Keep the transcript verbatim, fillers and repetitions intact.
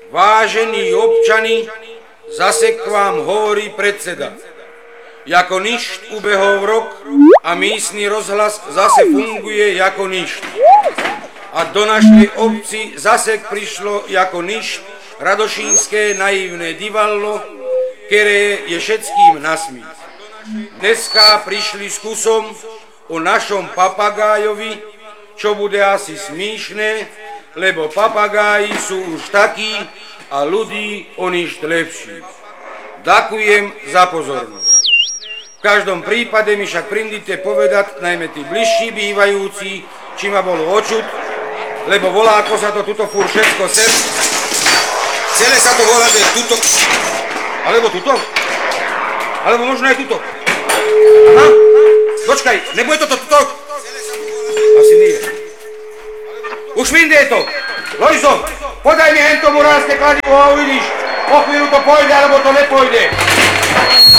Vážení občani, zase k vám hovorí predseda. Jako ništ ubehol rok a místny rozhlas zase funguje jako ništ. A do našej obci zase prišlo jako ništ radošínské naivné divadlo, ktoré je všetkým nasmích. Dneska prišli s kusom o našom papagájovi, čo bude asi smíšne, lebo papagáji sú už takí a ľudí o ništ lepší. Ďakujem za pozornosť. V každom prípade mi však prindite povedať, najmä tí bližší bývajúci, či ma bolo očuť, lebo volá, ako sa to tuto furt všetko sem. Celé sa to volá, že tuto, alebo tuto, alebo možno aj tuto. Aha, počkaj, nebude to tuto? Asi nie. Už vinde je to. Lojzo, podaj mi hento muránske kladivo a uvidíš, po chvíľu to pôjde, alebo to nepôjde.